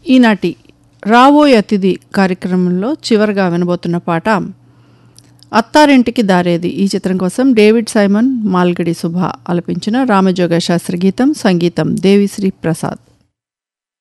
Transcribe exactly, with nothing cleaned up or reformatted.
ఈనాటి రావోయ్ అతిథి కార్యక్రమంలో చివరిగా వినబోతున్న పాట అత్తారింటికి దారేది. ఈ చిత్రం కోసం డేవిడ్ సైమన్, మాల్గడి సుభ ఆలపించిన రామజోగ శాస్త్రి గీతం, సంగీతం దేవిశ్రీ ప్రసాద్.